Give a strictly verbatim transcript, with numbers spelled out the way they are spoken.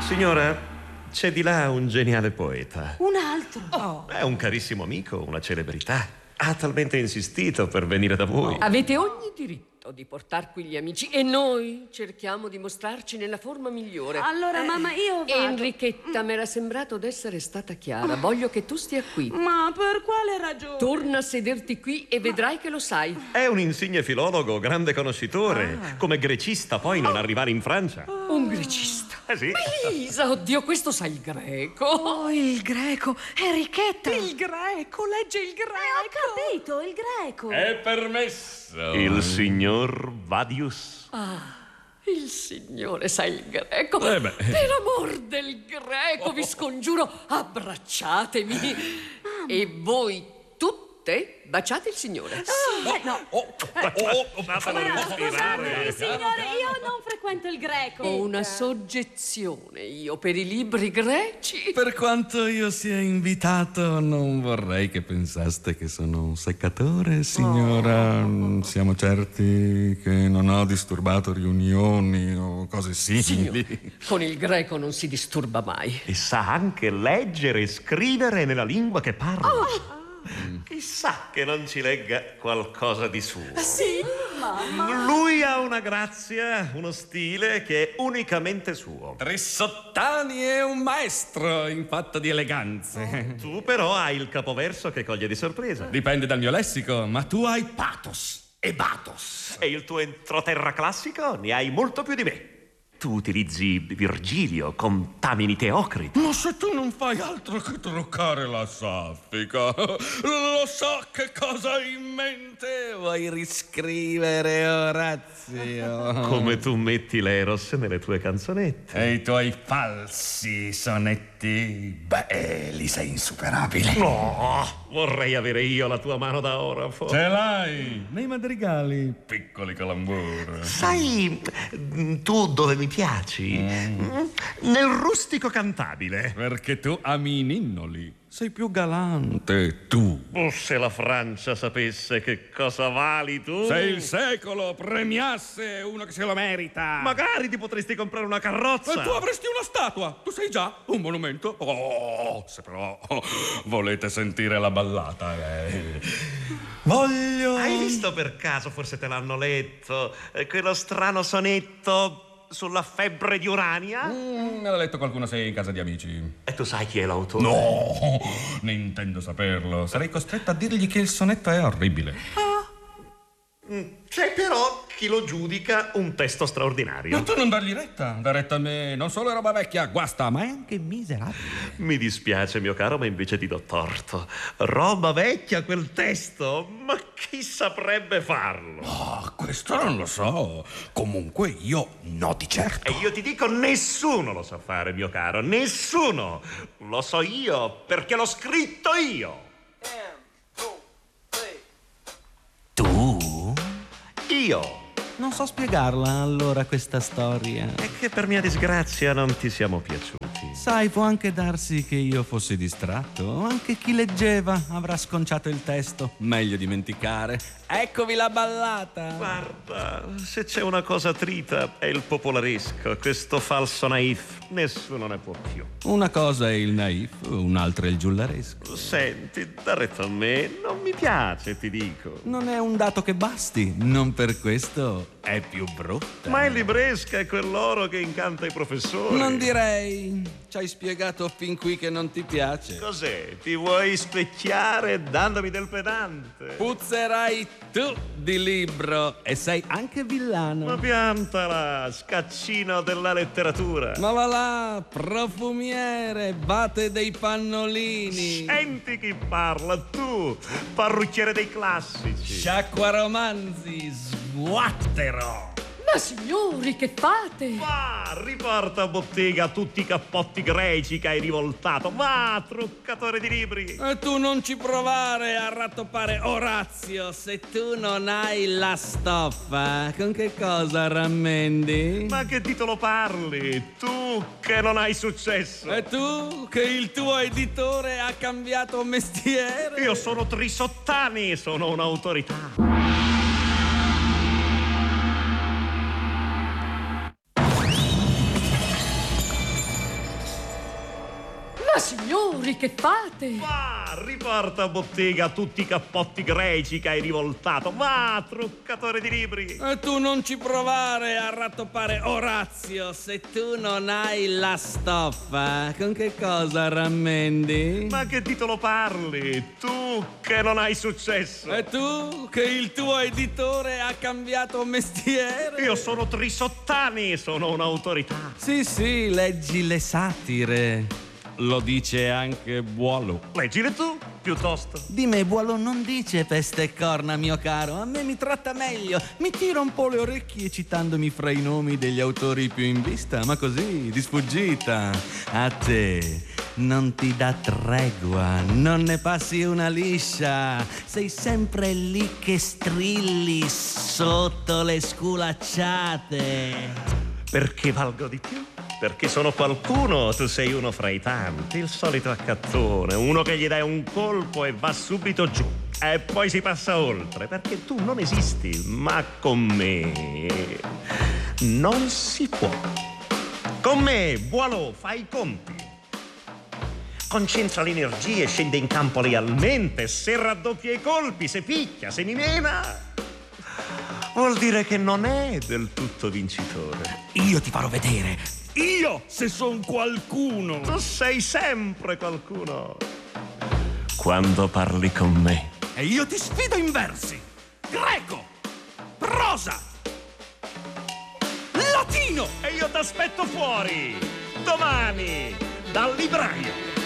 Signora, c'è di là un geniale poeta. Un altro? Oh. È un carissimo amico, una celebrità. Ha talmente insistito per venire da voi. Avete ogni diritto di portar qui gli amici e noi cerchiamo di mostrarci nella forma migliore. Allora, eh, mamma, io vado. Enrichetta, mi era sembrato d'essere stata chiara. Voglio che tu stia qui. Ma per quale ragione? Torna a sederti qui e vedrai che lo sai. È un insigne filologo, grande conoscitore. Ah. Come grecista poi non arrivare in Francia. Un grecista. Eh sì. Elisa, oddio, questo sa il greco. Oh, il greco. Enrichetta. Il greco, legge il greco. Eh, ho capito, il greco. È permesso. Il signor Vadius. Ah, il signore sa il greco. Eh beh. Per amor del greco, vi scongiuro, abbracciatemi. E voi tutte baciate il signore. Sì, eh, no. Oh, oh, oh, oh, Ma scusate, signore, io non frequento il greco. Ho una soggezione io per i libri greci. Per quanto io sia invitato, non vorrei che pensaste che sono un seccatore, signora. Oh. Siamo certi che non ho disturbato riunioni o cose simili. Signore, con il greco non si disturba mai. E sa anche leggere e scrivere nella lingua che parla. Oh. Chissà che non ci legga qualcosa di suo. Sì, mamma. Lui ha una grazia, uno stile che è unicamente suo. Trissottani è un maestro in fatto di eleganze. Tu però hai il capoverso che coglie di sorpresa. Dipende dal mio lessico, ma tu hai pathos e bathos. E il tuo entroterra classico ne hai molto più di me. Tu utilizzi Virgilio con Tamini Teocrito. Ma se tu non fai altro che truccare la saffica, lo so che cosa hai in mente. Vuoi riscrivere Orazio? Come tu metti l'Eros nelle tue canzonette. E i tuoi falsi sonetti? Beh, li sei insuperabile. No, vorrei avere io la tua mano da orafo. Ce l'hai nei madrigali, piccoli calambur. Sai, tu dove mi piaci? Mm. Nel rustico cantabile. Perché tu ami i ninnoli. Sei più galante, tu. Oh, se la Francia sapesse che cosa vali tu. Se il secolo premiasse uno che se lo merita. Magari ti potresti comprare una carrozza. E tu avresti una statua. Tu sei già un monumento. Oh, se però volete sentire la ballata, eh. Voglio... Hai visto per caso, forse te l'hanno letto, eh, quello strano sonetto sulla febbre di Urania? Mm, me l'ha letto qualcuno, sei in casa di amici. E tu sai chi è l'autore? No, ne intendo saperlo. Sarei costretto a dirgli che il sonetto è orribile. C'è però chi lo giudica un testo straordinario. Ma tu non dargli retta. Da retta a me non solo è roba vecchia, guasta, ma è anche miserabile. Mi dispiace, mio caro, ma invece ti do torto. Roba vecchia quel testo? Ma chi saprebbe farlo? Oh, questo non lo so. Comunque io no di certo. E io ti dico, nessuno lo sa fare, mio caro, nessuno. Lo so io, perché l'ho scritto io. Tu? Io. Non so spiegarla allora questa storia. È che per mia disgrazia non ti siamo piaciuti. Sai, può anche darsi che io fossi distratto. Anche chi leggeva avrà sconciato il testo. Meglio dimenticare. Eccovi la ballata. Guarda, se c'è una cosa trita è il popolaresco, questo falso naif. Nessuno ne può più. Una cosa è il naif, un'altra è il giullaresco. Senti, da retta a me non mi piace, ti dico. Non è un dato che basti, non per questo è più brutta. Ma il libresca è quell'oro che incanta i professori. Non direi. Ci hai spiegato fin qui che non ti piace. Cos'è? Ti vuoi specchiare dandomi del pedante? Puzzerai tu di libro e sei anche villano. Ma piantala, scaccino della letteratura. Ma va là, profumiere, bate dei pannolini. Senti chi parla, tu, parrucchiere dei classici. Sciacqua romanzi, sguattero. Ma signori, che fate? Va, riporta a bottega tutti i cappotti greci che hai rivoltato. Va, truccatore di libri. E tu non ci provare a rattoppare Orazio se tu non hai la stoffa. Con che cosa rammendi? Ma che titolo parli? Tu che non hai successo. E tu che il tuo editore ha cambiato mestiere? Io sono Trissottani, sono un'autorità. Ma signori, che fate? Va, riporta a bottega tutti i cappotti greci che hai rivoltato. Va, truccatore di libri. E tu non ci provare a rattoppare Orazio. Se tu non hai la stoffa, con che cosa rammendi? Ma che titolo parli? Tu che non hai successo. E tu che il tuo editore ha cambiato mestiere? Io sono Trisottani, sono un'autorità. Sì, sì, leggi le satire. Lo dice anche Boileau. Leggile tu, piuttosto. Di me Boileau non dice peste e corna, mio caro. A me mi tratta meglio. Mi tira un po' le orecchie citandomi fra i nomi degli autori più in vista, ma così, di sfuggita. A te non ti dà tregua, non ne passi una liscia. Sei sempre lì che strilli sotto le sculacciate. Perché valgo di più? Perché sono qualcuno, tu sei uno fra i tanti, il solito accattone, uno che gli dai un colpo e va subito giù e poi si passa oltre, perché tu non esisti, ma con me non si può. Con me, Boileau, fai i conti. Concentra le energie, scende in campo lealmente, se raddoppia i colpi, se picchia, se mi mena, vuol dire che non è del tutto vincitore. Io ti farò vedere. Io, se son qualcuno. Tu sei sempre qualcuno quando parli con me. E io ti sfido in versi. Greco, prosa, latino. E io t'aspetto fuori domani dal libraio.